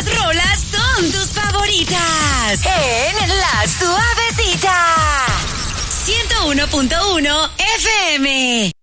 estas rolas son tus favoritas. En La Suavecita. 101.1 FM.